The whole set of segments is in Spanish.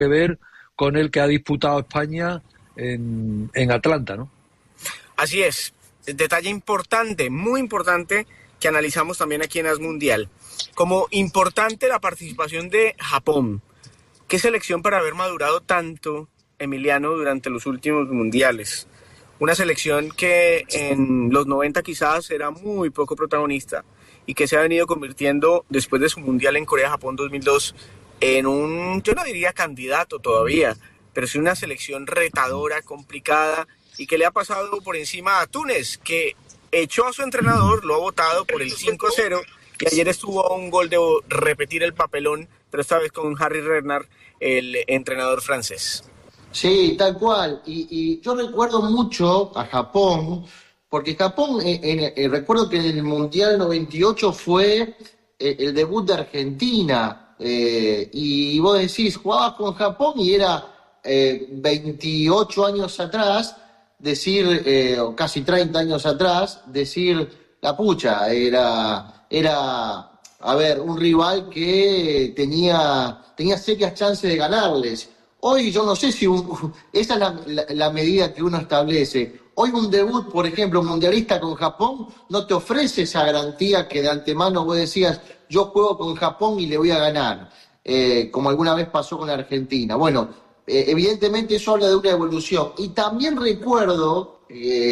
que ver con el que ha disputado España en Atlanta, ¿no? Así es. Detalle importante, muy importante, que analizamos también aquí en AS Mundial. Como importante la participación de Japón. ¿Qué selección para haber madurado tanto, Emiliano, durante los últimos mundiales? Una selección que en los 90 quizás era muy poco protagonista y que se ha venido convirtiendo después de su mundial en Corea-Japón 2002 en un, yo no diría candidato todavía, pero sí una selección retadora, complicada, y que le ha pasado por encima a Túnez, que echó a su entrenador, lo ha votado por el 5-0, y ayer estuvo a un gol de repetir el papelón, pero esta vez con Harry Redknapp, el entrenador francés. Sí, tal cual. Y yo recuerdo mucho a Japón, porque Japón, recuerdo que en el Mundial 98 fue el debut de Argentina, y vos decís, jugabas con Japón y era 28 años atrás, decir, o casi 30 años atrás, decir, la pucha, era a ver, un rival que tenía serias chances de ganarles. Hoy yo no sé si esa es la medida que uno establece. Hoy un debut, por ejemplo, mundialista con Japón, no te ofrece esa garantía que de antemano vos decías, yo juego con Japón y le voy a ganar, como alguna vez pasó con Argentina. Bueno, evidentemente eso habla de una evolución. Y también recuerdo,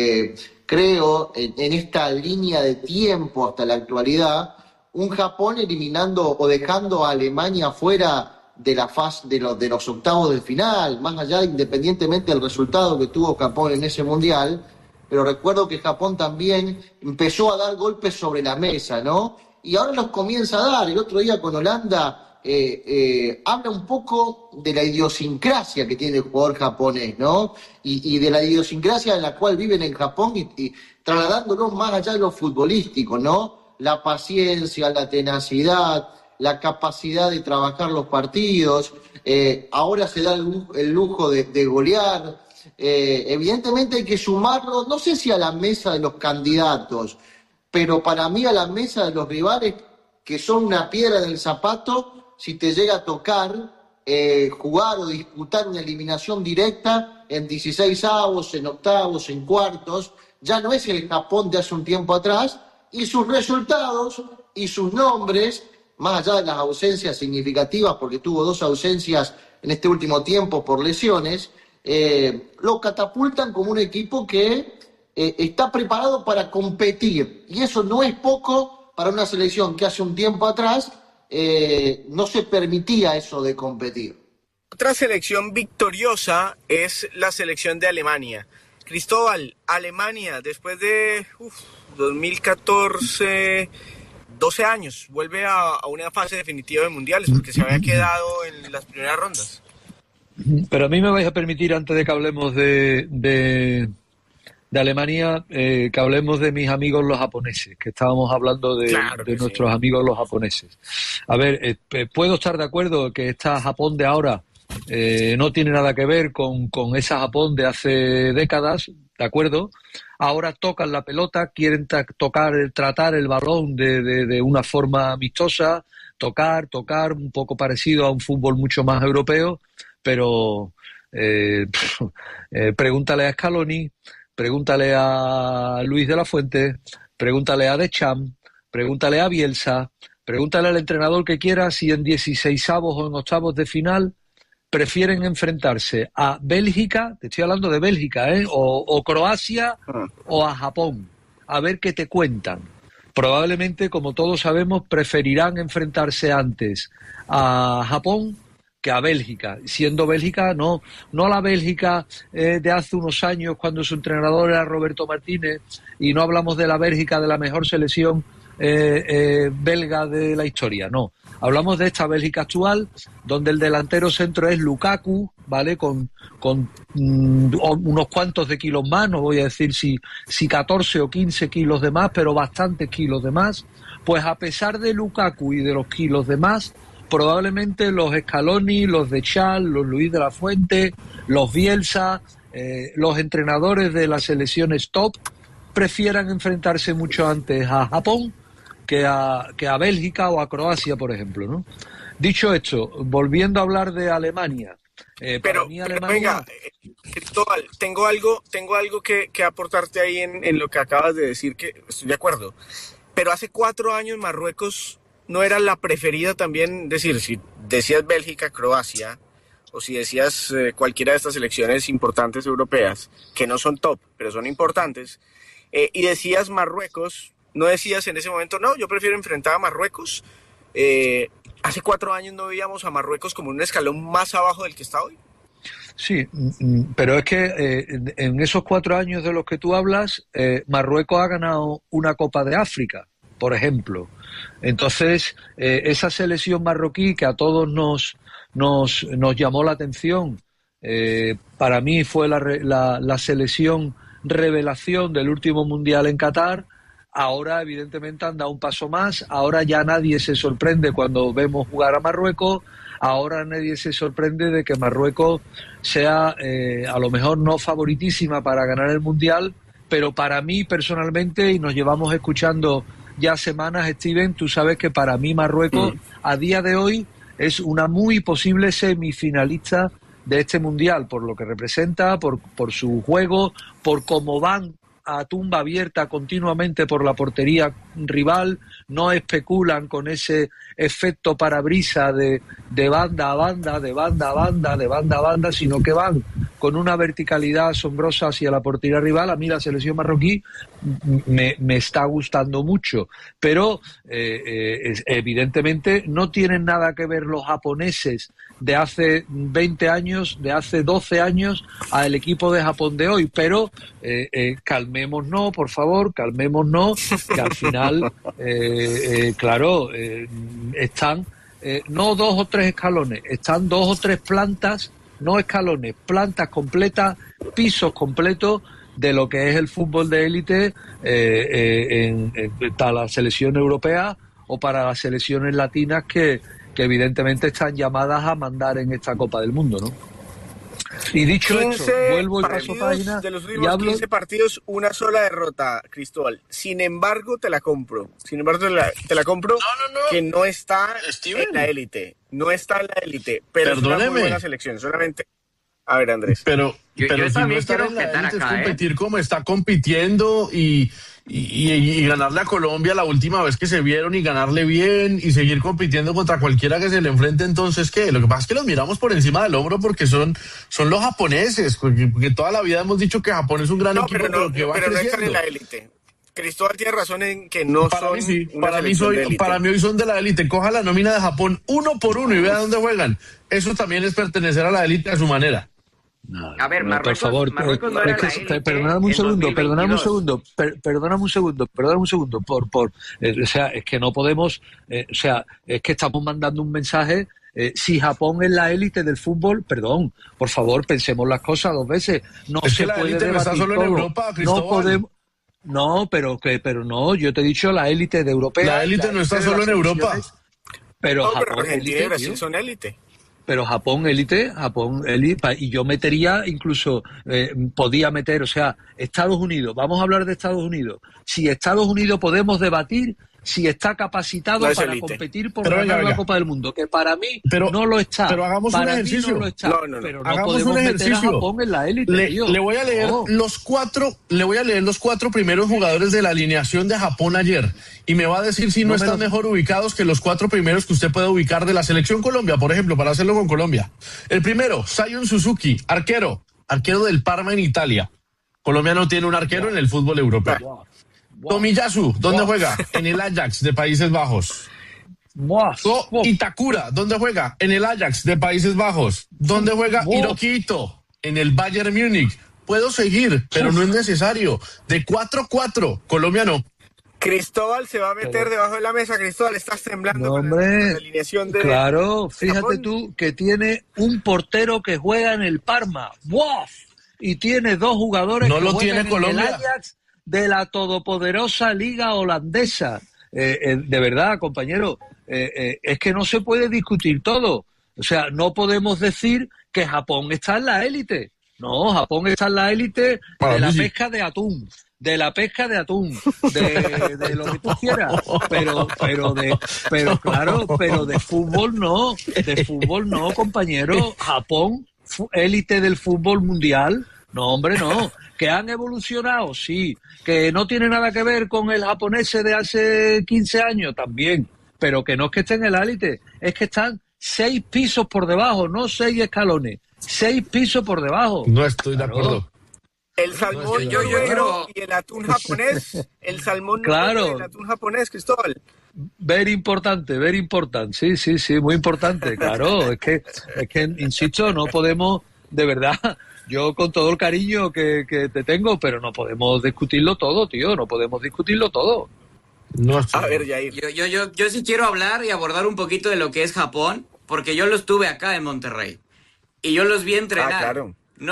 creo, en esta línea de tiempo hasta la actualidad, un Japón eliminando o dejando a Alemania fuera de la fase de los octavos de final, más allá, independientemente del resultado que tuvo Japón en ese mundial. Pero recuerdo que Japón también empezó a dar golpes sobre la mesa, ¿no? Y ahora los comienza a dar. El otro día con Holanda habla un poco de la idiosincrasia que tiene el jugador japonés, ¿no? Y de la idiosincrasia en la cual viven en Japón y trasladándolo más allá de lo futbolístico, ¿no? La paciencia, la tenacidad, la capacidad de trabajar los partidos, ahora se da el lujo de golear. Evidentemente hay que sumarlo, no sé si a la mesa de los candidatos, pero para mí a la mesa de los rivales que son una piedra en el zapato, si te llega a tocar jugar o disputar una eliminación directa en 16avos, en octavos, en cuartos, ya no es el Japón de hace un tiempo atrás, y sus resultados y sus nombres, más allá de las ausencias significativas, porque tuvo 2 ausencias en este último tiempo por lesiones, lo catapultan como un equipo que está preparado para competir. Y eso no es poco para una selección que hace un tiempo atrás no se permitía eso de competir. Otra selección victoriosa es la selección de Alemania. Cristóbal, Alemania, después de 2014... 12 años, vuelve a una fase definitiva de mundiales, porque se había quedado en las primeras rondas. Pero a mí me vais a permitir, antes de que hablemos de Alemania, que hablemos de mis amigos los japoneses, que estábamos hablando de nuestros amigos los japoneses. A ver, puedo estar de acuerdo que esta Japón de ahora no tiene nada que ver con esa Japón de hace décadas, ¿de acuerdo? Ahora tocan la pelota, quieren tratar el balón de una forma amistosa, tocar, un poco parecido a un fútbol mucho más europeo, pero pregúntale a Scaloni, pregúntale a Luis de la Fuente, pregúntale a Deschamps, pregúntale a Bielsa, pregúntale al entrenador que quiera si en 16avos o en octavos de final prefieren enfrentarse a Bélgica, te estoy hablando de Bélgica, o Croacia o a Japón, a ver qué te cuentan. Probablemente, como todos sabemos, preferirán enfrentarse antes a Japón que a Bélgica, siendo Bélgica no la Bélgica de hace unos años cuando su entrenador era Roberto Martínez, y no hablamos de la Bélgica de la mejor selección belga de la historia, no. Hablamos de esta Bélgica actual, donde el delantero centro es Lukaku, ¿vale? Con unos cuantos de kilos más, no voy a decir si 14 o 15 kilos de más, pero bastantes kilos de más. Pues a pesar de Lukaku y de los kilos de más, probablemente los Scaloni, los Deschamps, los Luis de la Fuente, los Bielsa, los entrenadores de las selecciones top, prefieran enfrentarse mucho antes a Japón que a Bélgica o a Croacia, por ejemplo, ¿no? Dicho esto, volviendo a hablar de Alemania, Pero, Para mí pero Alemania... venga, Cristóbal, tengo algo que aportarte ahí en lo que acabas de decir, que estoy de acuerdo. Pero hace 4 años Marruecos no era la preferida también, decir, si decías Bélgica, Croacia, o si decías cualquiera de estas selecciones importantes europeas, que no son top, pero son importantes, y decías Marruecos, no decías en ese momento, no, yo prefiero enfrentar a Marruecos. Hace 4 años no veíamos a Marruecos como un escalón más abajo del que está hoy. Sí, pero es que en esos 4 años de los que tú hablas, Marruecos ha ganado una Copa de África, por ejemplo. Entonces, esa selección marroquí que a todos nos llamó la atención, para mí fue la selección revelación del último Mundial en Qatar. Ahora, evidentemente, han dado un paso más. Ahora ya nadie se sorprende cuando vemos jugar a Marruecos. Ahora nadie se sorprende de que Marruecos sea, a lo mejor no favoritísima para ganar el Mundial, pero para mí personalmente, y nos llevamos escuchando ya semanas, Steven, tú sabes que para mí Marruecos a día de hoy es una muy posible semifinalista de este Mundial, por lo que representa, por su juego, por cómo van a tumba abierta continuamente por la portería rival, no especulan con ese efecto parabrisa de banda a banda, de banda a banda, de banda a banda, sino que van con una verticalidad asombrosa hacia la portería rival. A mí la selección marroquí me está gustando mucho, pero evidentemente no tienen nada que ver los japoneses de hace 20 años, de hace 12 años, al equipo de Japón de hoy, pero calmémonos, por favor, calmémonos, que al final, claro, están no 2 o 3 escalones, están 2 o 3 plantas, no escalones, plantas completas, pisos completos de lo que es el fútbol de élite para la selección europea o para las selecciones latinas que evidentemente están llamadas a mandar en esta Copa del Mundo, ¿no? Y dicho esto, vuelvo y paso página. De los últimos 15 partidos, una sola derrota, Cristóbal. Sin embargo, te la compro. Sin embargo, te la compro. No. Que no está en la élite. No está en la élite. Pero es una muy buena selección. Solamente. A ver, Andrés. Pero yo si no estar en la élite es competir como está compitiendo y ganarle a Colombia la última vez que se vieron y ganarle bien y seguir compitiendo contra cualquiera que se le enfrente. Entonces, ¿qué? Lo que pasa es que los miramos por encima del hombro porque son los japoneses, porque toda la vida hemos dicho que Japón es un gran equipo, pero que va creciendo. No están en la élite. Cristóbal tiene razón en que no para son mí sí, una para mí hoy son de la élite. Coja la nómina de Japón 1 por 1 y vea dónde juegan. Eso también es pertenecer a la élite a su manera. No, a ver, Marruecos, por favor, Marruecos no era la élite. Perdóname un segundo, o sea, es que no podemos, o sea, es que estamos mandando un mensaje. Si Japón es la élite del fútbol, perdón, por favor, pensemos las cosas 2 veces. No es se que la puede élite no está solo en Europa, Cristóbal. No podemos. No, pero no, yo te he dicho la élite de europea. La élite no está solo en Europa. Pero no, Japón Argentina y Brasil son élite. Pero Japón élite, y yo metería incluso, podía meter, o sea, Estados Unidos, vamos a hablar de Estados Unidos. Si Estados Unidos podemos debatir si está capacitado para élite. Competir por ganar la Copa del Mundo, que para mí no lo está. Pero hagamos para un ejercicio. No lo está, pero no hagamos podemos un ejercicio. Meter a Japón en la élite. Le voy a leer los 4 primeros jugadores de la alineación de Japón ayer y me va a decir si no están mejor ubicados que los 4 primeros que usted puede ubicar de la selección Colombia, por ejemplo, para hacerlo con Colombia. El primero, Zion Suzuki, arquero del Parma en Italia. Colombia no tiene un arquero en el fútbol europeo. Tomiyasu, ¿dónde juega? En el Ajax de Países Bajos. Itakura, ¿dónde juega? En el Ajax de Países Bajos. ¿Dónde juega? Hiroki Ito, en el Bayern Múnich. Puedo seguir, pero no es necesario. De 4-4, Colombia no. Cristóbal se va a meter debajo de la mesa. Cristóbal, estás temblando con la alineación de Claro, fíjate Japón. tú que tiene un portero que juega en el Parma. ¡Wow! Y tiene 2 jugadores que juegan en el Ajax de la todopoderosa liga holandesa. De verdad, compañero, es que no se puede discutir todo. O sea, no podemos decir que Japón está en la élite. No, Japón está en la élite de la pesca de atún. De la pesca de atún, de lo que tú quieras, pero claro, pero de fútbol no, compañero. Japón élite del fútbol mundial. No, hombre, no. Que han evolucionado, sí. Que no tiene nada que ver con el japonés de hace 15 años, también. Pero que no es que estén en la élite, es que están 6 pisos por debajo, no 6 escalones. 6 pisos por debajo. No estoy de acuerdo. El salmón noruego y el atún japonés. El salmón noruego y el atún japonés, Cristóbal. Very importante. Sí, muy importante, claro. Es que, insisto, no podemos, de verdad, yo con todo el cariño que te tengo, pero no podemos discutirlo todo, tío, no podemos discutirlo todo. No, a ver, Jair. Yo sí quiero hablar y abordar un poquito de lo que es Japón, porque yo los tuve acá en Monterrey. Y yo los vi entrenar. Claro. No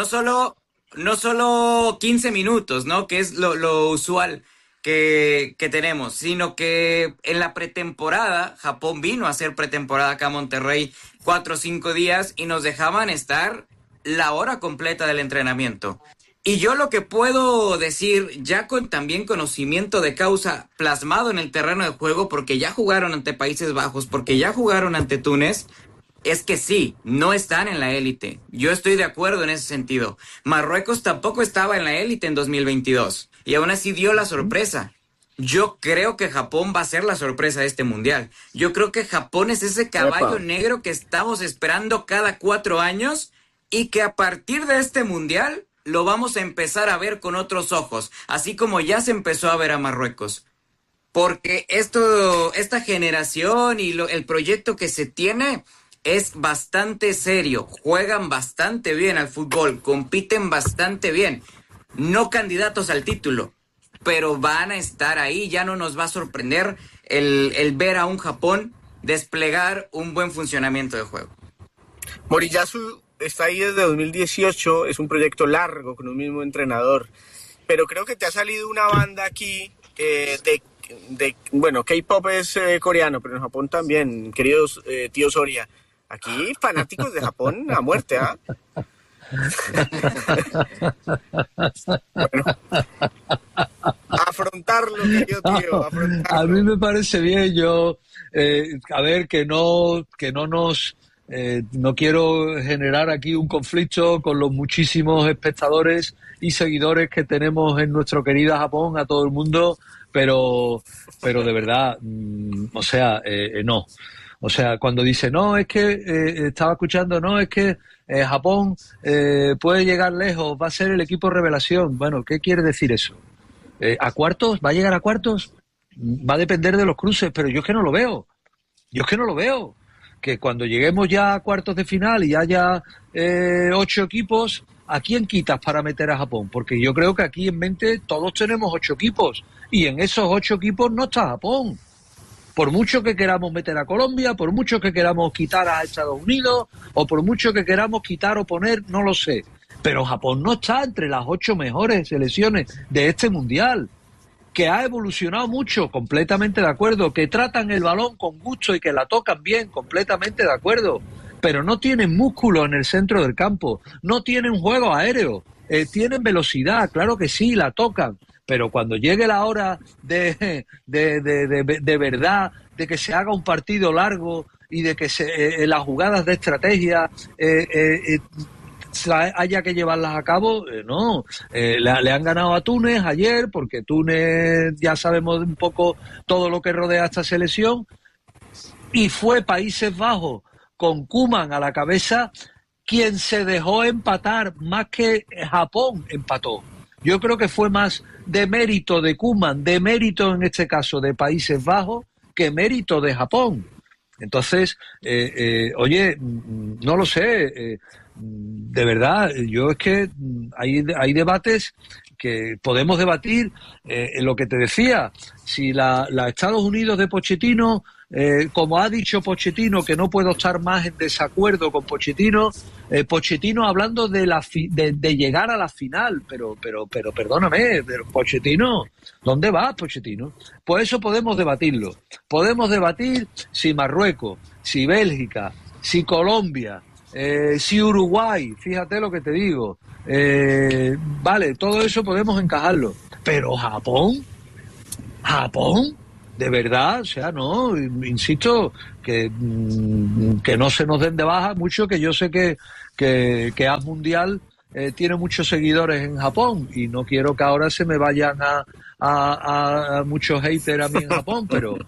solo 15 minutos, ¿no? Que es lo usual que tenemos, sino que en la pretemporada, Japón vino a hacer pretemporada acá a Monterrey 4 o 5 días y nos dejaban estar la hora completa del entrenamiento. Y yo lo que puedo decir, ya con también conocimiento de causa plasmado en el terreno de juego, porque ya jugaron ante Países Bajos, porque ya jugaron ante Túnez, es que sí, no están en la élite. Yo estoy de acuerdo en ese sentido. Marruecos tampoco estaba en la élite en 2022 y aún así dio la sorpresa. Yo creo que Japón va a ser la sorpresa de este mundial. Yo creo que Japón es ese caballo negro que estamos esperando cada 4 años y que a partir de este mundial lo vamos a empezar a ver con otros ojos, así como ya se empezó a ver a Marruecos. Porque esta generación y el proyecto que se tiene es bastante serio, juegan bastante bien al fútbol, compiten bastante bien, no candidatos al título, pero van a estar ahí. Ya no nos va a sorprender el ver a un Japón desplegar un buen funcionamiento de juego. Moriyasu está ahí desde 2018, es un proyecto largo con un mismo entrenador, pero creo que te ha salido una banda aquí bueno, K-pop es coreano, pero en Japón también, queridos tío Soria. Aquí fanáticos de Japón a muerte, ¿ah? Bueno, afrontarlo, querido tío, afrontarlo. A mí me parece bien, yo, a ver, que no nos, no quiero generar aquí un conflicto con los muchísimos espectadores y seguidores que tenemos en nuestro querido Japón, a todo el mundo, pero de verdad, o sea, no. O sea, cuando dice, no, es que, estaba escuchando, no, es que Japón puede llegar lejos, va a ser el equipo revelación. Bueno, ¿qué quiere decir eso? ¿A cuartos? ¿Va a llegar a cuartos? Va a depender de los cruces, pero yo es que no lo veo. Que cuando lleguemos ya a cuartos de final y haya 8 equipos, ¿a quién quitas para meter a Japón? Porque yo creo que aquí en mente todos tenemos 8 equipos y en esos 8 equipos no está Japón. Por mucho que queramos meter a Colombia, por mucho que queramos quitar a Estados Unidos, o por mucho que queramos quitar o poner, no lo sé. Pero Japón no está entre las 8 mejores selecciones de este Mundial. Que ha evolucionado mucho, completamente de acuerdo. Que tratan el balón con gusto y que la tocan bien, completamente de acuerdo. Pero no tienen músculo en el centro del campo. No tienen juego aéreo. Tienen velocidad, claro que sí, la tocan. Pero cuando llegue la hora de verdad, de que se haga un partido largo y de que las jugadas de estrategia haya que llevarlas a cabo, no. Le han ganado a Túnez ayer, porque Túnez ya sabemos un poco todo lo que rodea a esta selección, y fue Países Bajos con Koeman a la cabeza quien se dejó empatar, más que Japón empató. Yo creo que fue más de mérito de Koeman, de mérito en este caso de Países Bajos, que mérito de Japón. Entonces, oye, no lo sé, de verdad, yo es que hay debates que podemos debatir, lo que te decía, si la Estados Unidos de Pochettino, como ha dicho Pochettino, que no puedo estar más en desacuerdo con Pochettino, Pochettino hablando de llegar a la final, pero perdóname, pero Pochettino, ¿dónde va Pochettino? Pues eso podemos debatirlo. Podemos debatir si Marruecos, si Bélgica, si Colombia, si Uruguay, fíjate lo que te digo, vale, todo eso podemos encajarlo, pero Japón, de verdad, o sea, no, insisto, que no se nos den de baja mucho, que yo sé que que As Mundial tiene muchos seguidores en Japón y no quiero que ahora se me vayan a muchos haters a mí en Japón, pero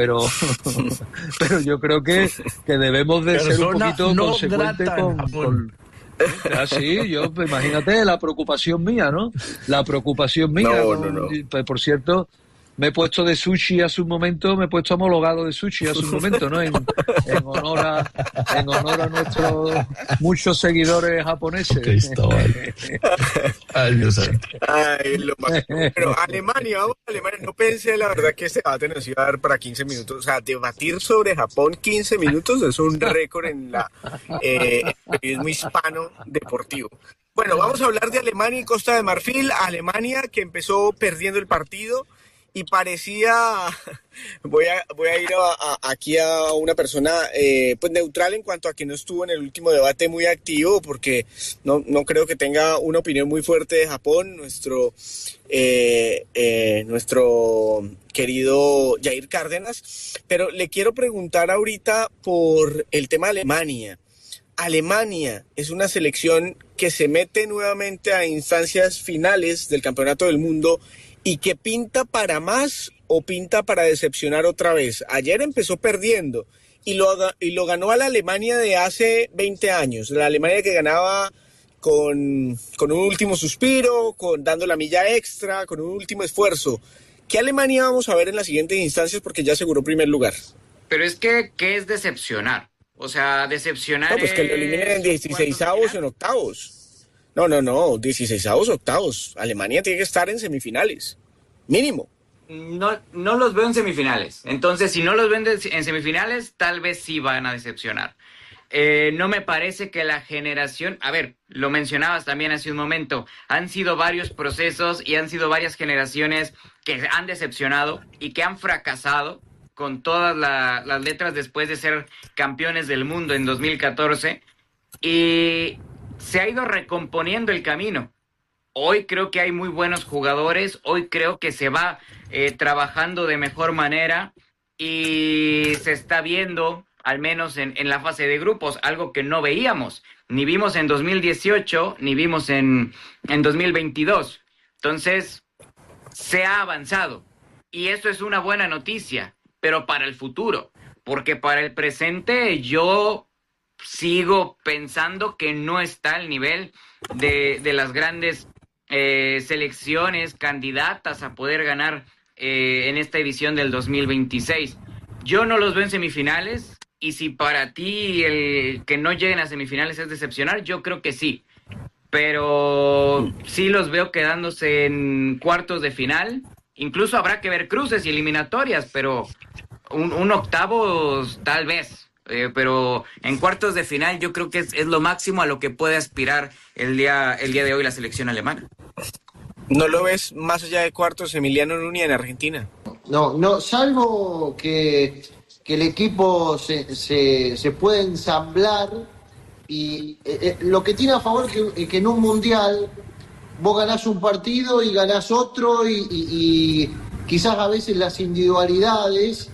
yo creo que debemos de ser un poquito no consecuentes con así, yo, pues, imagínate la preocupación mía, ¿no? La preocupación mía. No. Pues, por cierto, me he puesto de sushi a su momento, me he puesto homologado de sushi a su momento, ¿no? En honor a nuestros muchos seguidores japoneses. Cristóbal. Ay, Dios santo. Ay, lo máximo. Pero Alemania, no pensé la verdad que este debate nos iba a dar para 15 minutos. O sea, debatir sobre Japón 15 minutos es un récord en el periodismo hispano deportivo. Bueno, vamos a hablar de Alemania y Costa de Marfil. Alemania que empezó perdiendo el partido y parecía, voy a ir aquí a una persona pues neutral en cuanto a que no estuvo en el último debate muy activo, porque no creo que tenga una opinión muy fuerte de Japón, nuestro querido Jair Cárdenas, pero le quiero preguntar ahorita por el tema de Alemania. Alemania es una selección que se mete nuevamente a instancias finales del Campeonato del Mundo y que pinta para más o pinta para decepcionar otra vez. Ayer empezó perdiendo y lo ganó a la Alemania de hace 20 años, la Alemania que ganaba con un último suspiro, dando la milla extra, con un último esfuerzo. ¿Qué Alemania vamos a ver en las siguientes instancias? Porque ya aseguró primer lugar. Pero es que, ¿qué es decepcionar? O sea, decepcionar pues que lo eliminen en 16avos o en octavos. No, 16avos, octavos. Alemania tiene que estar en semifinales, mínimo. No los veo en semifinales. Entonces, si no los ven en semifinales, tal vez sí van a decepcionar. No me parece que la generación... A ver, lo mencionabas también hace un momento. Han sido varios procesos y han sido varias generaciones que han decepcionado y que han fracasado con todas las letras después de ser campeones del mundo en 2014. Y se ha ido recomponiendo el camino. Hoy creo que hay muy buenos jugadores, hoy creo que se va trabajando de mejor manera y se está viendo, al menos en la fase de grupos, algo que no veíamos, ni vimos en 2018, ni vimos en 2022. Entonces, se ha avanzado y eso es una buena noticia, pero para el futuro, porque para el presente yo sigo pensando que no está al nivel de las grandes selecciones candidatas a poder ganar en esta edición del 2026. Yo no los veo en semifinales y si para ti el que no lleguen a semifinales es decepcionar, yo creo que sí. Pero sí los veo quedándose en cuartos de final. Incluso habrá que ver cruces y eliminatorias, pero un octavos tal vez. Pero en cuartos de final yo creo que es lo máximo a lo que puede aspirar el día de hoy la selección alemana. ¿No lo ves más allá de cuartos, Emiliano Núñez, en Argentina? No, salvo que el equipo se puede ensamblar y lo que tiene a favor es que en un mundial vos ganás un partido y ganás otro y quizás a veces las individualidades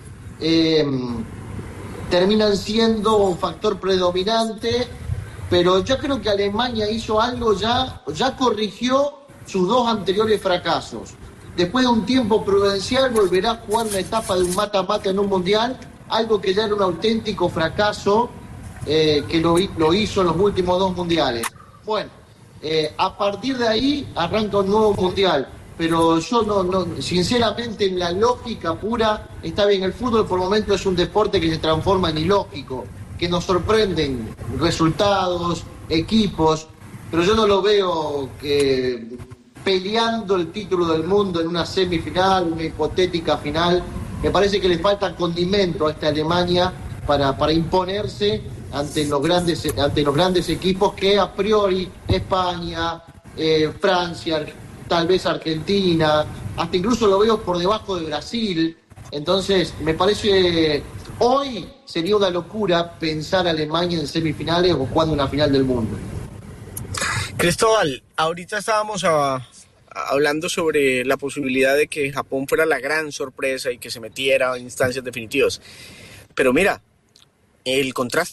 terminan siendo un factor predominante, pero yo creo que Alemania hizo algo, ya corrigió sus dos anteriores fracasos. Después de un tiempo prudencial volverá a jugar una etapa de un mata-mata en un mundial, algo que ya era un auténtico fracaso que lo hizo en los últimos dos mundiales. Bueno, a partir de ahí arranca un nuevo mundial. Pero yo no, sinceramente, en la lógica pura, está bien, el fútbol por momento es un deporte que se transforma en ilógico, que nos sorprenden resultados, equipos, pero yo no lo veo peleando el título del mundo en una semifinal, una hipotética final. Me parece que le falta condimento a esta Alemania para imponerse ante los grandes equipos que a priori España, Francia, tal vez Argentina, hasta incluso lo veo por debajo de Brasil. Entonces, me parece, hoy sería una locura pensar a Alemania en semifinales o jugando una final del mundo. Cristóbal, ahorita estábamos hablando sobre la posibilidad de que Japón fuera la gran sorpresa y que se metiera en instancias definitivas. Pero mira, el contraste.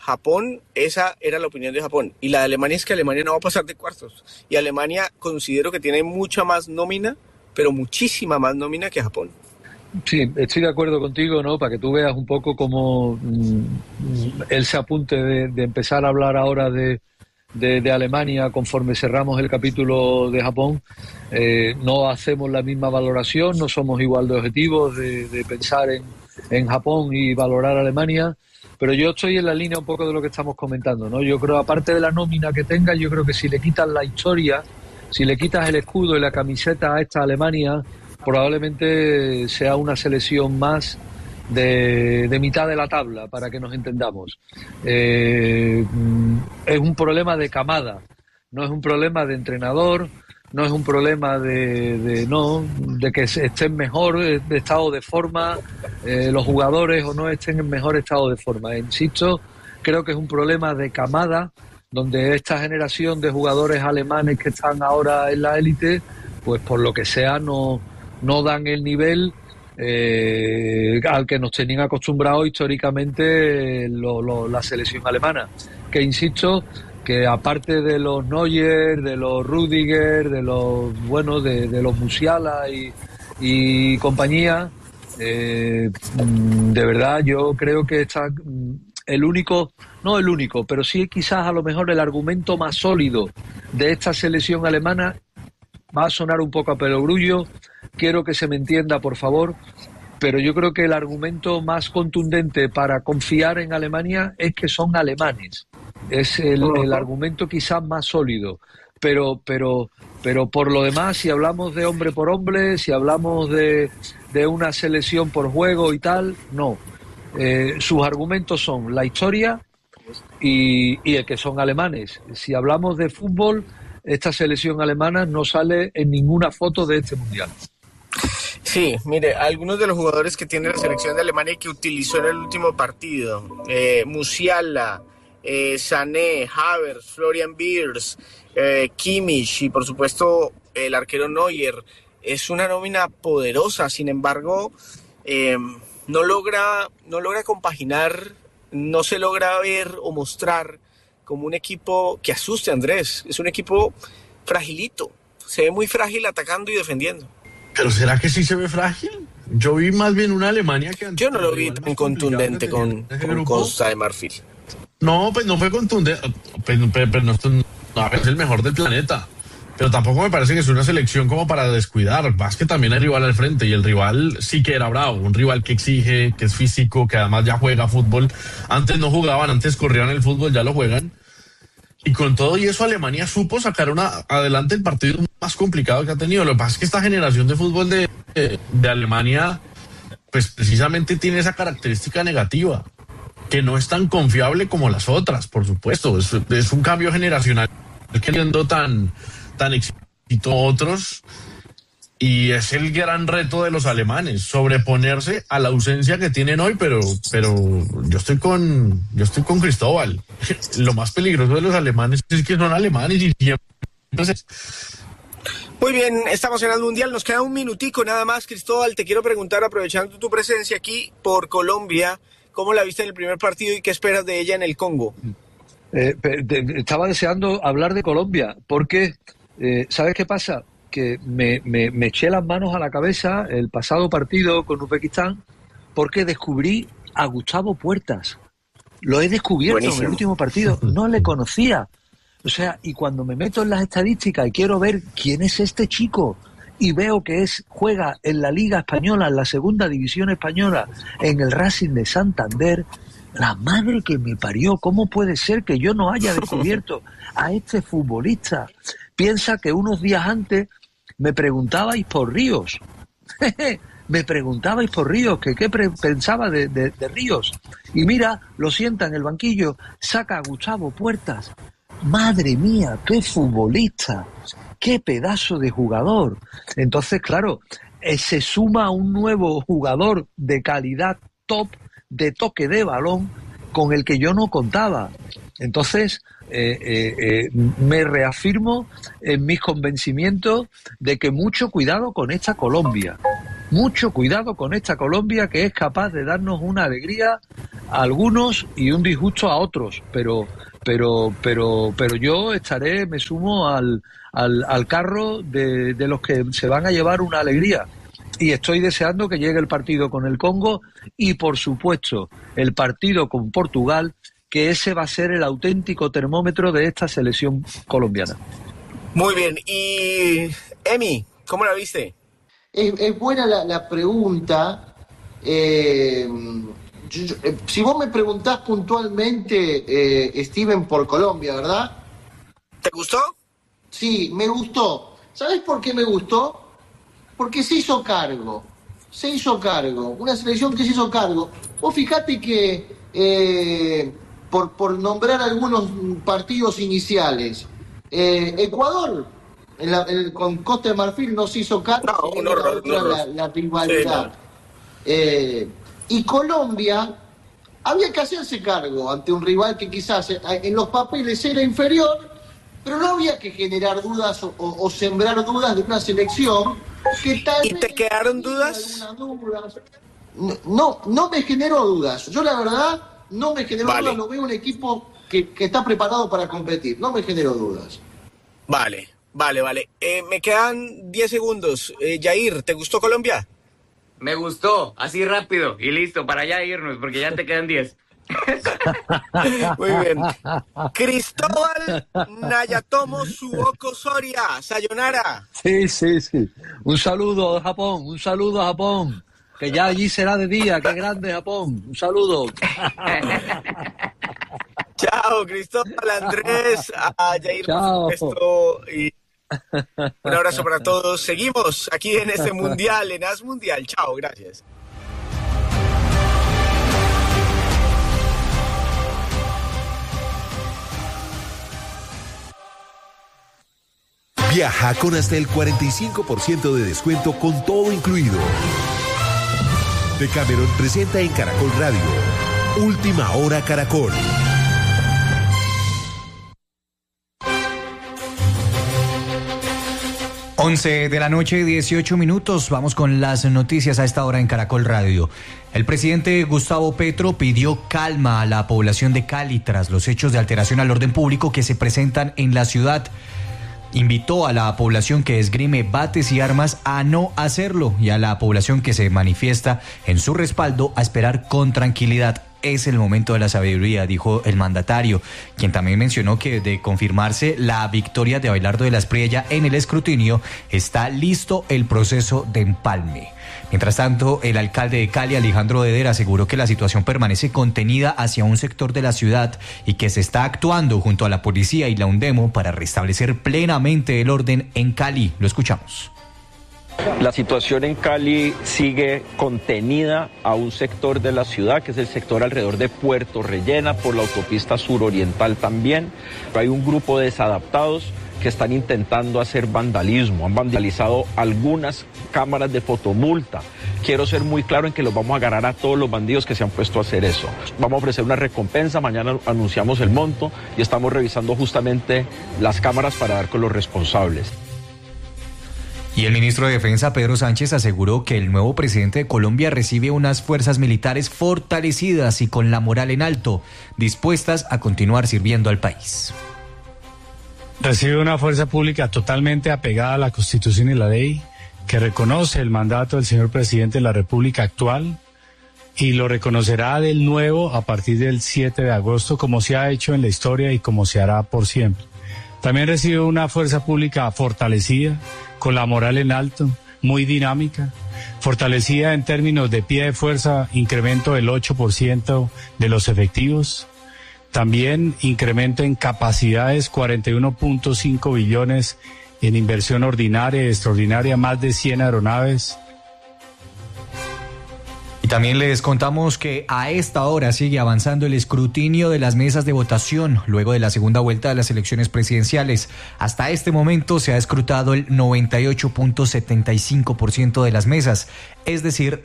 Japón, esa era la opinión de Japón. Y la de Alemania es que Alemania no va a pasar de cuartos. Y Alemania considero que tiene mucha más nómina, pero muchísima más nómina que Japón. Sí, estoy de acuerdo contigo, ¿no? Para que tú veas un poco cómo él se apunte de empezar a hablar ahora de Alemania conforme cerramos el capítulo de Japón. No hacemos la misma valoración, no somos igual de objetivos de pensar en Japón y valorar a Alemania. Pero yo estoy en la línea un poco de lo que estamos comentando, ¿no? Yo creo, aparte de la nómina que tenga, yo creo que si le quitas la historia, si le quitas el escudo y la camiseta a esta Alemania, probablemente sea una selección más de mitad de la tabla, para que nos entendamos. Es un problema de camada, no es un problema de entrenador, no es un problema de que estén mejor de estado de forma los jugadores o no estén en mejor estado de forma. Insisto, creo que es un problema de camada, donde esta generación de jugadores alemanes que están ahora en la élite, pues por lo que sea no dan el nivel al que nos tenían acostumbrados históricamente la selección alemana, que insisto que aparte de los Neuer, de los Rüdiger, de los Musiala y compañía, de verdad yo creo que está no el único, pero sí quizás a lo mejor el argumento más sólido de esta selección alemana. Va a sonar un poco a perogrullo, quiero que se me entienda, por favor, pero yo creo que el argumento más contundente para confiar en Alemania es que son alemanes. Es el argumento quizás más sólido. Pero por lo demás, si hablamos de hombre por hombre, si hablamos de una selección por juego y tal, no. Sus argumentos son la historia y el que son alemanes. Si hablamos de fútbol, esta selección alemana no sale en ninguna foto de este mundial. Sí, mire, algunos de los jugadores que tiene la selección de Alemania y que utilizó en el último partido, Musiala, Sané, Havertz, Florian Wirtz, Kimmich y por supuesto el arquero Neuer, es una nómina poderosa. Sin embargo, no logra compaginar, no se logra ver o mostrar como un equipo que asuste, Andrés. Es un equipo fragilito, se ve muy frágil atacando y defendiendo. ¿Pero será que sí se ve frágil? Yo vi más bien una Alemania que... Yo no lo vi tan contundente con Costa de Marfil. No, pues no fue contundente, pero no es el mejor del planeta. Pero tampoco me parece que es una selección como para descuidar. Más que también hay rival al frente, y el rival sí que era bravo, un rival que exige, que es físico, que además ya juega fútbol. Antes no jugaban, antes corrían el fútbol, ya lo juegan. Y con todo y eso Alemania supo sacar adelante el partido más complicado que ha tenido. Lo que pasa es que esta generación de fútbol de Alemania, pues precisamente tiene esa característica negativa, que no es tan confiable como las otras, por supuesto. Es un cambio generacional que siendo tan exitosos otros, y es el gran reto de los alemanes, sobreponerse a la ausencia que tienen hoy, pero yo estoy con Cristóbal. Lo más peligroso de los alemanes es que son alemanes y siempre... Muy bien, estamos en el Mundial, nos queda un minutico nada más. Cristóbal, te quiero preguntar, aprovechando tu presencia aquí por Colombia, ¿cómo la viste en el primer partido y qué esperas de ella en el Congo? Estaba deseando hablar de Colombia, porque ¿sabes qué pasa? Que me eché las manos a la cabeza el pasado partido con Uzbekistán, porque descubrí a Gustavo Puertas. Lo he descubierto. Buenísimo. En el último partido. No le conocía. O sea, y cuando me meto en las estadísticas y quiero ver quién es este chico, y veo que juega en la Liga Española, en la Segunda División Española, en el Racing de Santander, la madre que me parió, ¿cómo puede ser que yo no haya descubierto a este futbolista? Piensa que unos días antes me preguntabais por Ríos. Me preguntabais por Ríos, que qué pensaba de Ríos. Y mira, lo sienta en el banquillo, saca a Gustavo Puertas. Madre mía, qué futbolista, qué pedazo de jugador. Entonces, claro, se suma un nuevo jugador de calidad top, de toque de balón, con el que yo no contaba. Entonces, me reafirmo en mis convencimientos de que mucho cuidado con esta Colombia. mucho cuidado con esta Colombia, que es capaz de darnos una alegría a algunos y un disgusto a otros, pero yo me sumo al carro de los que se van a llevar una alegría. Y estoy deseando que llegue el partido con el Congo y, por supuesto, el partido con Portugal, que ese va a ser el auténtico termómetro de esta selección colombiana. Muy bien. Y, Emi, ¿cómo la viste? Es buena la pregunta. Si vos me preguntás puntualmente, Steven, por Colombia, ¿verdad? ¿Te gustó? Sí, me gustó. ¿Sabés por qué me gustó? Porque se hizo cargo, una selección que se hizo cargo. Vos fijate que, por nombrar algunos partidos iniciales, Ecuador, con Costa de Marfil no se hizo cargo, la rivalidad. Sí, y Colombia, había que hacerse cargo ante un rival que quizás en los papeles era inferior, pero no había que generar dudas o sembrar dudas de una selección que tal ¿Y vez... te quedaron dudas? No me generó dudas. Yo la verdad no me generó dudas. No veo un equipo que está preparado para competir. No me generó dudas. Vale. Me quedan 10 segundos. Yair, ¿te gustó Colombia? Me gustó, así rápido y listo, para allá irnos, porque ya te quedan 10. Muy bien. Cristóbal Nayatomo Suoko Soria, sayonara. Sí. Un saludo a Japón, que ya allí será de día. Qué grande Japón. Un saludo. Chao, Cristóbal, Andrés, a Yair, chao. Por supuesto, y un abrazo para todos. Seguimos aquí en este mundial, en AS Mundial. Chao, gracias. Viaja con hasta el 45% de descuento con todo incluido. Decameron presenta en Caracol Radio Última Hora Caracol. Once de la noche, 18 minutos. Vamos con las noticias a esta hora en Caracol Radio. El presidente Gustavo Petro pidió calma a la población de Cali tras los hechos de alteración al orden público que se presentan en la ciudad. Invitó a la población que esgrime bates y armas a no hacerlo y a la población que se manifiesta en su respaldo a esperar con tranquilidad. Es el momento de la sabiduría, dijo el mandatario, quien también mencionó que de confirmarse la victoria de Abelardo de la Espriella en el escrutinio, está listo el proceso de empalme. Mientras tanto, el alcalde de Cali, Alejandro Deder, aseguró que la situación permanece contenida hacia un sector de la ciudad y que se está actuando junto a la policía y la UNDEMO para restablecer plenamente el orden en Cali. Lo escuchamos. La situación en Cali sigue contenida a un sector de la ciudad, que es el sector alrededor de Puerto Rellena, por la autopista suroriental también. Hay un grupo de desadaptados que están intentando hacer vandalismo. Han vandalizado algunas cámaras de fotomulta. Quiero ser muy claro en que los vamos a agarrar a todos los bandidos que se han puesto a hacer eso. Vamos a ofrecer una recompensa, mañana anunciamos el monto y estamos revisando justamente las cámaras para dar con los responsables. Y el ministro de Defensa, Pedro Sánchez, aseguró que el nuevo presidente de Colombia recibe unas fuerzas militares fortalecidas y con la moral en alto, dispuestas a continuar sirviendo al país. Recibe una fuerza pública totalmente apegada a la Constitución y la ley, que reconoce el mandato del señor presidente de la República actual y lo reconocerá del nuevo a partir del 7 de agosto, como se ha hecho en la historia y como se hará por siempre. También recibe una fuerza pública fortalecida, con la moral en alto, muy dinámica, fortalecida en términos de pie de fuerza, incremento del 8% de los efectivos. También incremento en capacidades, 41.5 billones en inversión ordinaria y extraordinaria, más de 100 aeronaves. Y también les contamos que a esta hora sigue avanzando el escrutinio de las mesas de votación luego de la segunda vuelta de las elecciones presidenciales. Hasta este momento se ha escrutado el 98.75% de las mesas, es decir,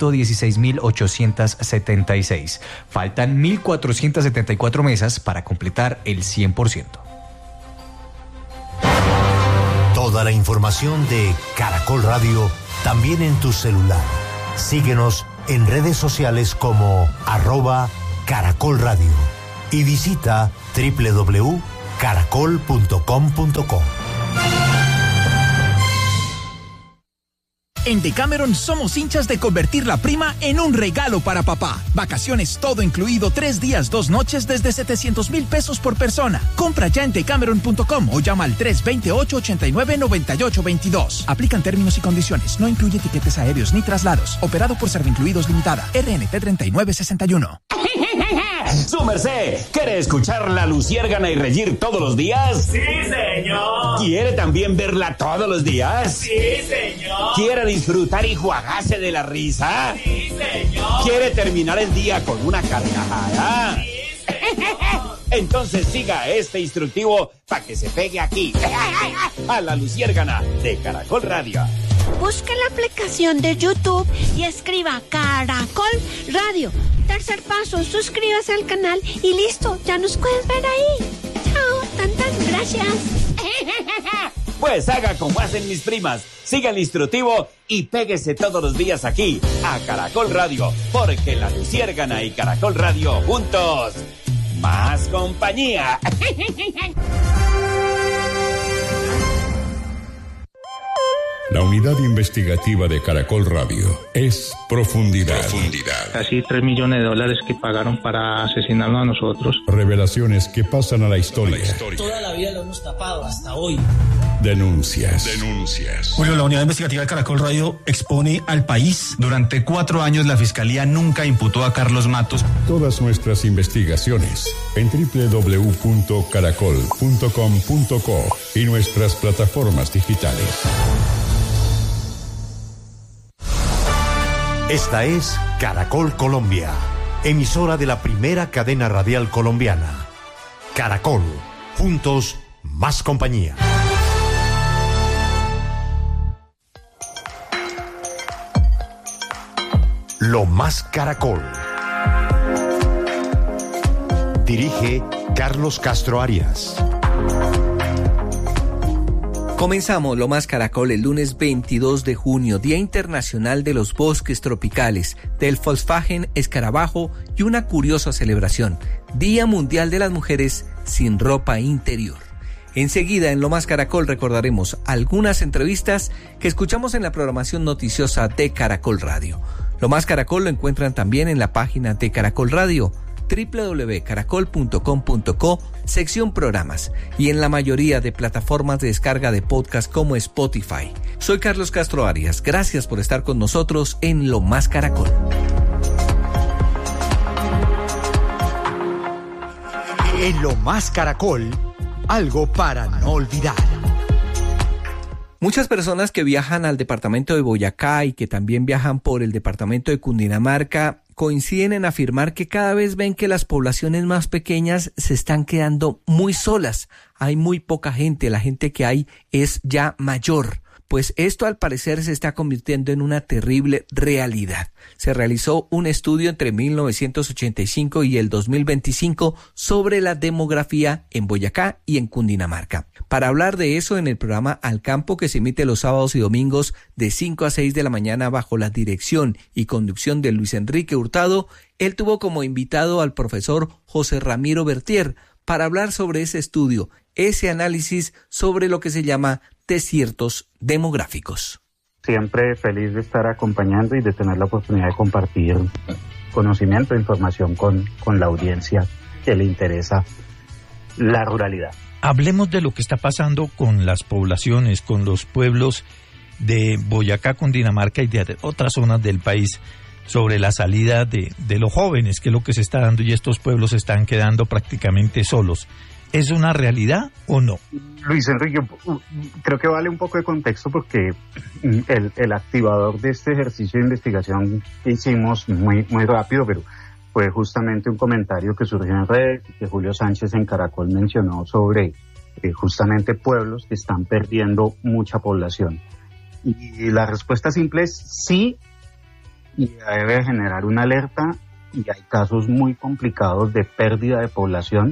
116.876. Faltan 1.474 mesas para completar el 100%. Toda la información de Caracol Radio también en tu celular. Síguenos en redes sociales como @Caracol Radio y visita www.caracol.com.co. En Decameron somos hinchas de convertir la prima en un regalo para papá. Vacaciones todo incluido, 3 días, 2 noches desde 700,000 pesos por persona. Compra ya en decameron.com o llama al 328-89-9822. Aplican términos y condiciones. No incluye tiquetes aéreos ni traslados. Operado por Servincluidos Limitada. RNT 3961. ¡Su merced! ¿Quiere escuchar La Luciérgana y reír todos los días? ¡Sí, señor! ¿Quiere también verla todos los días? ¡Sí, señor! ¿Quiere disfrutar y juagarse de la risa? ¡Sí, señor! ¿Quiere terminar el día con una carcajada? ¡Sí, señor! Entonces siga este instructivo para que se pegue aquí, a La Luciérgana de Caracol Radio. Busque la aplicación de YouTube y escriba Caracol Radio. Tercer paso, suscríbase al canal y listo, ya nos puedes ver ahí. Chao, gracias. Pues haga como hacen mis primas, siga el instructivo y péguese todos los días aquí, a Caracol Radio, porque La Luciérgana y Caracol Radio juntos, más compañía. La unidad investigativa de Caracol Radio es Profundidad. Casi $3 millones que pagaron para asesinarnos a nosotros. Revelaciones que pasan a la historia. Toda la vida lo hemos tapado hasta hoy. Denuncias. Julio, la unidad investigativa de Caracol Radio expone al país. Durante 4 años la Fiscalía nunca imputó a Carlos Matos. Todas nuestras investigaciones en www.caracol.com.co y nuestras plataformas digitales. Esta es Caracol Colombia, emisora de la primera cadena radial colombiana. Caracol, juntos, más compañía. Lo más Caracol. Dirige Carlos Castro Arias. Comenzamos Lo Más Caracol el lunes 22 de junio, Día Internacional de los Bosques Tropicales, del Volkswagen Escarabajo y una curiosa celebración, Día Mundial de las Mujeres sin Ropa Interior. Enseguida en Lo Más Caracol recordaremos algunas entrevistas que escuchamos en la programación noticiosa de Caracol Radio. Lo Más Caracol lo encuentran también en la página de Caracol Radio, www.caracol.com.co, sección programas, y en la mayoría de plataformas de descarga de podcast como Spotify. Soy Carlos Castro Arias, gracias por estar con nosotros en Lo Más Caracol. En Lo Más Caracol, algo para no olvidar. Muchas personas que viajan al departamento de Boyacá y que también viajan por el departamento de Cundinamarca coinciden en afirmar que cada vez ven que las poblaciones más pequeñas se están quedando muy solas. Hay muy poca gente, la gente que hay es ya mayor. Pues esto al parecer se está convirtiendo en una terrible realidad. Se realizó un estudio entre 1985 y el 2025 sobre la demografía en Boyacá y en Cundinamarca. Para hablar de eso, en el programa Al Campo, que se emite los sábados y domingos de 5 a 6 de la mañana bajo la dirección y conducción de Luis Enrique Hurtado, él tuvo como invitado al profesor José Ramiro Bertier para hablar sobre ese estudio, ese análisis sobre lo que se llama desiertos demográficos. Siempre feliz de estar acompañando y de tener la oportunidad de compartir conocimiento e información con la audiencia que le interesa la ruralidad. Hablemos de lo que está pasando con las poblaciones, con los pueblos de Boyacá, Cundinamarca y de otras zonas del país, sobre la salida de los jóvenes, que es lo que se está dando, y estos pueblos se están quedando prácticamente solos. ¿Es una realidad o no? Luis Enrique, creo que vale un poco de contexto porque el activador de este ejercicio de investigación que hicimos muy rápido, pero fue justamente un comentario que surgió en red, que Julio Sánchez en Caracol mencionó sobre justamente pueblos que están perdiendo mucha población. Y la respuesta simple es sí, y debe generar una alerta, y hay casos muy complicados de pérdida de población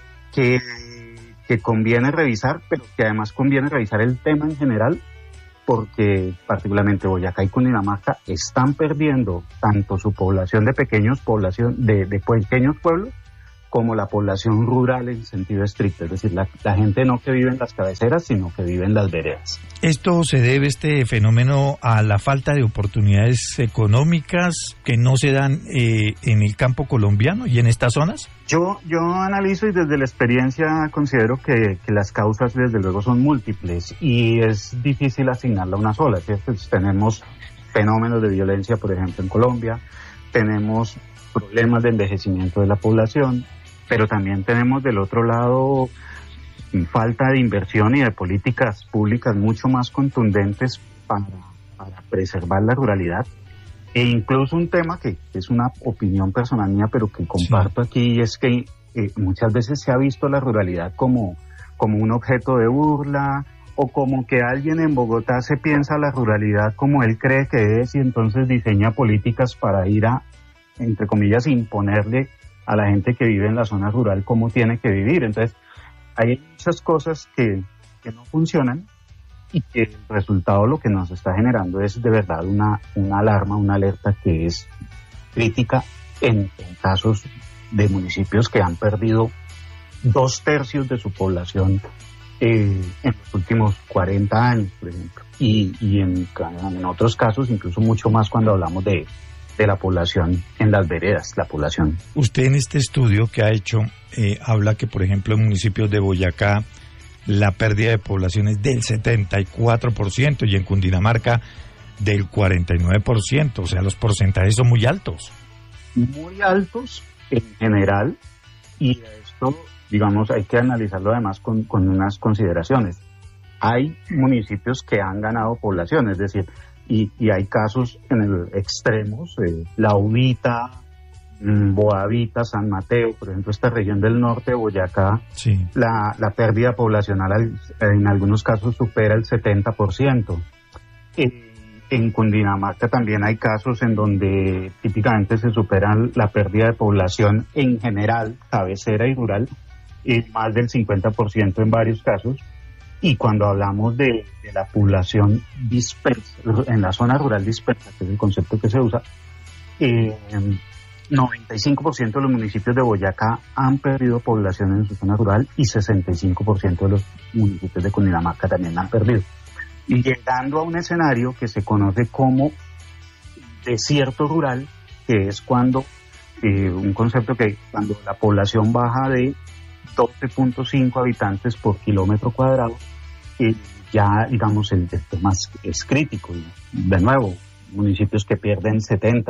que conviene revisar, pero que además conviene revisar el tema en general, porque particularmente Boyacá y Cundinamarca están perdiendo tanto su población de pequeños pueblos como la población rural en sentido estricto, es decir, la gente no que vive en las cabeceras, sino que vive en las veredas. ¿Esto se debe, este fenómeno, a la falta de oportunidades económicas que no se dan en el campo colombiano y en estas zonas? Yo analizo y desde la experiencia considero que las causas desde luego son múltiples y es difícil asignarla a una sola, ¿cierto? Tenemos fenómenos de violencia, por ejemplo, en Colombia, tenemos problemas de envejecimiento de la población, pero también tenemos del otro lado falta de inversión y de políticas públicas mucho más contundentes para preservar la ruralidad. E incluso un tema que es una opinión personal mía, pero que comparto aquí, es que muchas veces se ha visto la ruralidad como un objeto de burla, o como que alguien en Bogotá se piensa la ruralidad como él cree que es y entonces diseña políticas para ir a, entre comillas, imponerle a la gente que vive en la zona rural cómo tiene que vivir. Entonces, hay muchas cosas que no funcionan y que el resultado lo que nos está generando es de verdad una alarma, una alerta que es crítica en casos de municipios que han perdido 2/3 de su población en los últimos 40 años, por ejemplo. Y en otros casos incluso mucho más cuando hablamos de la población en las veredas, la población. Usted en este estudio que ha hecho habla que, por ejemplo, en municipios de Boyacá la pérdida de población es del 74% y en Cundinamarca del 49%, o sea, los porcentajes son muy altos. Muy altos en general, y esto, digamos, hay que analizarlo además con unas consideraciones. Hay municipios que han ganado población, es decir, y hay casos en el extremos, La Ubita, Boavita, San Mateo, por ejemplo, esta región del norte de Boyacá, sí. La pérdida poblacional en algunos casos supera el 70%. En Cundinamarca también hay casos en donde típicamente se supera la pérdida de población en general, cabecera y rural, más del 50% en varios casos. Y cuando hablamos de la población dispersa, en la zona rural dispersa, que es el concepto que se usa, 95% de los municipios de Boyacá han perdido población en su zona rural y 65% de los municipios de Cundinamarca también han perdido. Y llegando a un escenario que se conoce como desierto rural, que es cuando, un concepto que cuando la población baja de 12.5 habitantes por kilómetro cuadrado, ya, digamos, el tema es crítico. De nuevo, municipios que pierden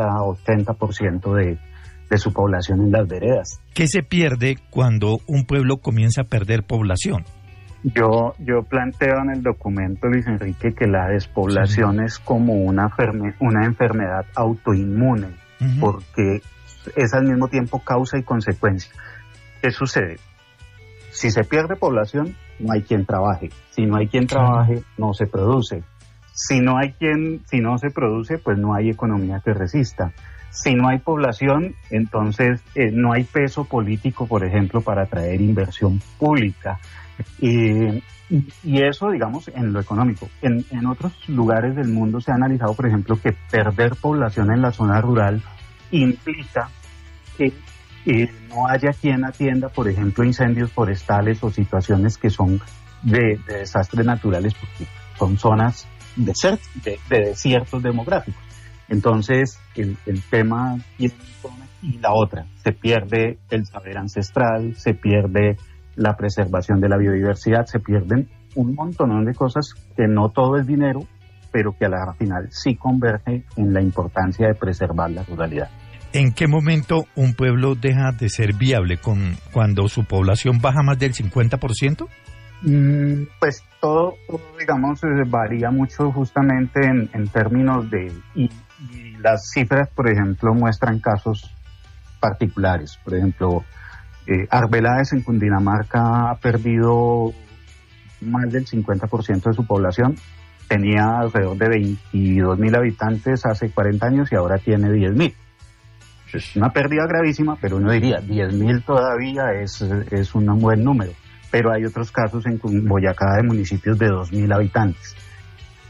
70-80% de su población en las veredas. ¿Qué se pierde cuando un pueblo comienza a perder población? Yo planteo en el documento, Luis Enrique, que la despoblación es como una enfermedad autoinmune, porque es al mismo tiempo causa y consecuencia. ¿Qué sucede? Si se pierde población, no hay quien trabaje. Si no hay quien trabaje, no se produce. Si no se produce, pues no hay economía que resista. Si no hay población, entonces no hay peso político, por ejemplo, para atraer inversión pública. Y eso, digamos, en lo económico. En otros lugares del mundo se ha analizado, por ejemplo, que perder población en la zona rural implica que no haya quien atienda, por ejemplo, incendios forestales o situaciones que son de desastres naturales, porque son zonas de desiertos demográficos. Entonces, el tema y la otra, se pierde el saber ancestral, se pierde la preservación de la biodiversidad, se pierden un montón de cosas que no todo es dinero, pero que a la final sí converge en la importancia de preservar la ruralidad. ¿En qué momento un pueblo deja de ser viable cuando su población baja más del 50%? Pues todo, digamos, varía mucho justamente en términos de... Y las cifras, por ejemplo, muestran casos particulares. Por ejemplo, Arbeláez en Cundinamarca ha perdido más del 50% de su población. Tenía alrededor de 22.000 habitantes hace 40 años y ahora tiene 10.000. Es una pérdida gravísima, pero uno diría 10.000 todavía es un buen número. Pero hay otros casos en Boyacá de municipios de 2.000 habitantes.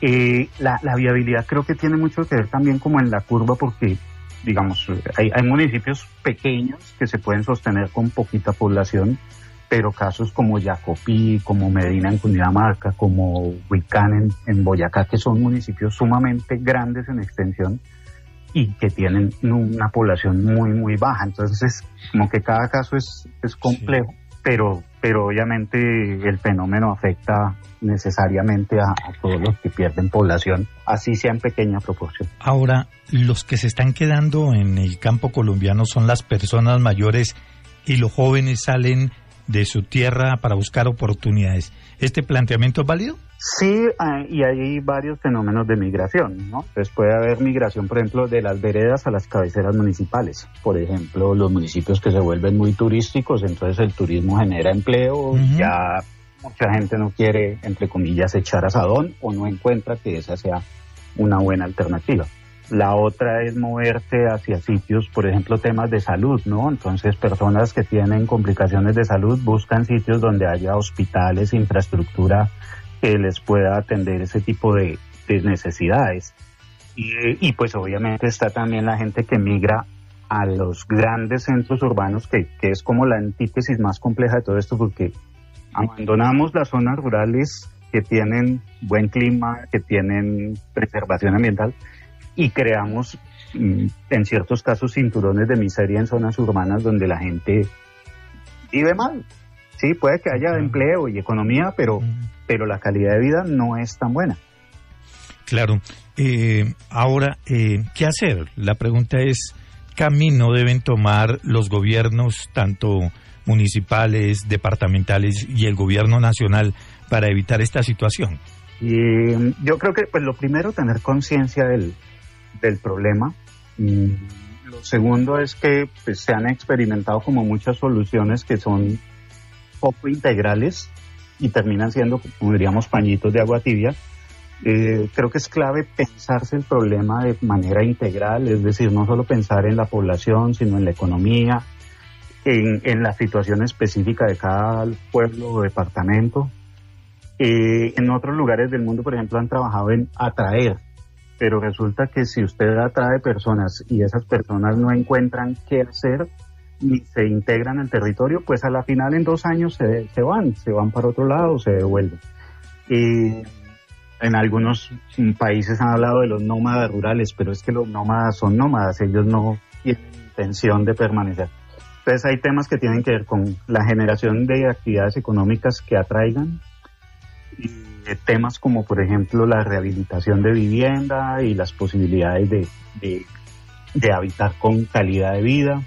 La viabilidad creo que tiene mucho que ver también como en la curva, porque digamos, hay municipios pequeños que se pueden sostener con poquita población, pero casos como Yacopí, como Medina en Cundinamarca, como Huicán en Boyacá, que son municipios sumamente grandes en extensión y que tienen una población muy, muy baja. Entonces, como que cada caso es complejo, pero obviamente el fenómeno afecta necesariamente a todos los que pierden población, así sea en pequeña proporción. Ahora, los que se están quedando en el campo colombiano son las personas mayores y los jóvenes salen de su tierra para buscar oportunidades. ¿Este planteamiento es válido? Sí, y hay varios fenómenos de migración, ¿no? Entonces puede haber migración, por ejemplo, de las veredas a las cabeceras municipales. Por ejemplo, los municipios que se vuelven muy turísticos, entonces el turismo genera empleo, ya mucha gente no quiere, entre comillas, echar asadón o no encuentra que esa sea una buena alternativa. La otra es moverte hacia sitios, por ejemplo, temas de salud, ¿no? Entonces, personas que tienen complicaciones de salud buscan sitios donde haya hospitales, infraestructura que les pueda atender ese tipo de necesidades. Y pues obviamente está también la gente que migra a los grandes centros urbanos, que es como la antítesis más compleja de todo esto, porque abandonamos las zonas rurales que tienen buen clima, que tienen preservación ambiental, y creamos, en ciertos casos, cinturones de miseria en zonas urbanas donde la gente vive mal. Sí, puede que haya empleo y economía, pero la calidad de vida no es tan buena. Claro. Ahora, ¿qué hacer? La pregunta es, ¿qué camino deben tomar los gobiernos, tanto municipales, departamentales y el gobierno nacional, para evitar esta situación? Yo creo que pues lo primero, tener conciencia del problema. Lo segundo es que pues, se han experimentado como muchas soluciones que son poco integrales y terminan siendo, como diríamos, pañitos de agua tibia. Creo que es clave pensarse el problema de manera integral, es decir, no solo pensar en la población, sino en la economía, en la situación específica de cada pueblo o departamento. En otros lugares del mundo, por ejemplo, han trabajado en atraer, pero resulta que si usted atrae personas y esas personas no encuentran qué hacer ni se integran al territorio, pues a la final en 2 años se van para otro lado, se devuelven. En algunos países han hablado de los nómadas rurales, pero es que los nómadas son nómadas, ellos no tienen intención de permanecer. Entonces hay temas que tienen que ver con la generación de actividades económicas que atraigan, y temas como por ejemplo la rehabilitación de vivienda y las posibilidades de habitar con calidad de vida.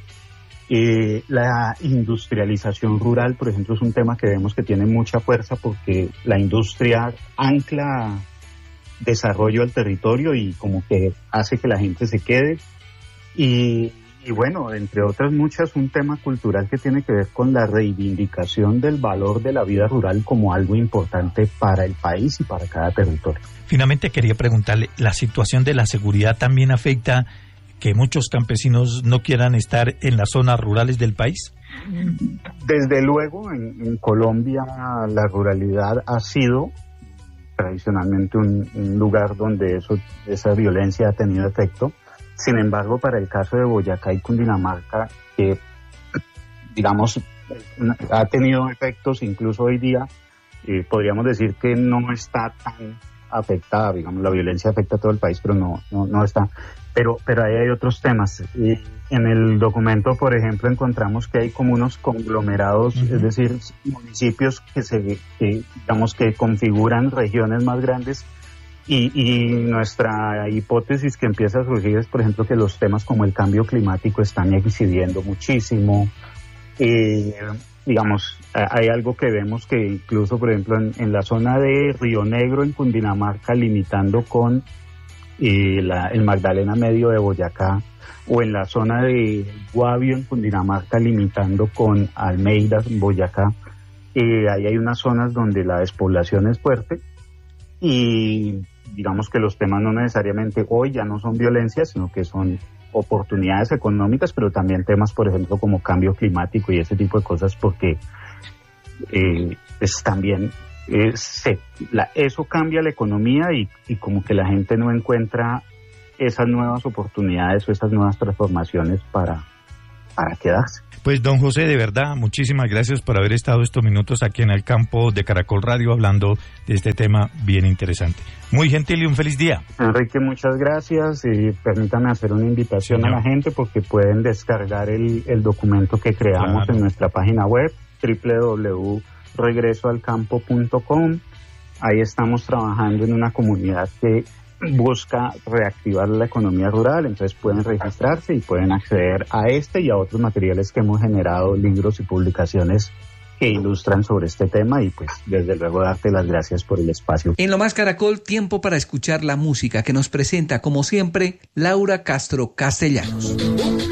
La industrialización rural, por ejemplo, es un tema que vemos que tiene mucha fuerza porque la industria ancla desarrollo al territorio y como que hace que la gente se quede. Y bueno, entre otras muchas, un tema cultural que tiene que ver con la reivindicación del valor de la vida rural como algo importante para el país y para cada territorio. Finalmente quería preguntarle, ¿la situación de la seguridad también afecta que muchos campesinos no quieran estar en las zonas rurales del país? Desde luego, en Colombia la ruralidad ha sido tradicionalmente un lugar donde esa violencia ha tenido efecto. Sin embargo, para el caso de Boyacá y Cundinamarca, que digamos ha tenido efectos incluso hoy día, podríamos decir que no está tan afectada. Digamos, la violencia afecta a todo el país, pero no está. Pero ahí hay otros temas. En el documento, por ejemplo, encontramos que hay como unos conglomerados, es decir, municipios que configuran regiones más grandes, y nuestra hipótesis que empieza a surgir es, por ejemplo, que los temas como el cambio climático están incidiendo muchísimo. Digamos, hay algo que vemos que incluso, por ejemplo, en la zona de Río Negro, en Cundinamarca, limitando con el Magdalena Medio de Boyacá, o en la zona de Guavio, en Cundinamarca, limitando con Almeida, en Boyacá, ahí hay unas zonas donde la despoblación es fuerte, y digamos que los temas no necesariamente hoy ya no son violencia, sino que son oportunidades económicas, pero también temas, por ejemplo, como cambio climático y ese tipo de cosas, porque pues también eso cambia la economía y como que la gente no encuentra esas nuevas oportunidades o esas nuevas transformaciones para quedarse. Pues don José, de verdad, muchísimas gracias por haber estado estos minutos aquí en el campo de Caracol Radio hablando de este tema bien interesante. Muy gentil y un feliz día. Enrique, muchas gracias y permítame hacer una invitación a la gente porque pueden descargar el documento que creamos en nuestra página web www.regresoalcampo.com. Ahí estamos trabajando en una comunidad que busca reactivar la economía rural, entonces pueden registrarse y pueden acceder a este y a otros materiales que hemos generado, libros y publicaciones que ilustran sobre este tema y pues desde luego darte las gracias por el espacio. En Lo Más Caracol, tiempo para escuchar la música que nos presenta como siempre Laura Castro Castellanos.